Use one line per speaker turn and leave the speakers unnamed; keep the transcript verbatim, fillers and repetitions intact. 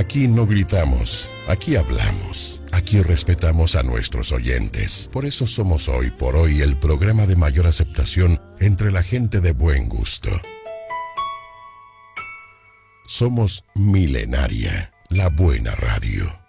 Aquí no gritamos, aquí hablamos. Aquí respetamos a nuestros oyentes. Por eso somos Hoy por Hoy el programa de mayor aceptación entre la gente de buen gusto. Somos Milenaria, la buena radio.